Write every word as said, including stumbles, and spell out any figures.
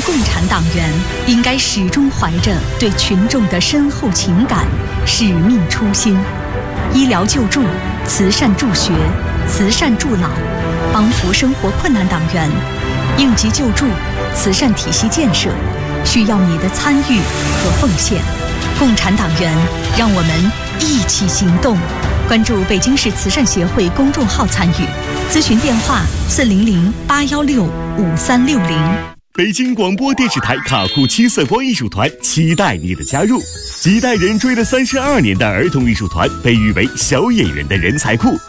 共产党员应该始终怀着对群众的深厚情感、使命初心，医疗救助、慈善助学、慈善助老，帮扶生活困难党员，应急救助、慈善体系建设，需要你的参与和奉献。共产党员，让我们一起行动。关注北京市慈善协会公众号参与，咨询电话四零零八幺六五三六零。 北京广播电视台卡酷七色光艺术团期待你的加入。几代人追了三十二年的儿童艺术团，被誉为小演员的人才库。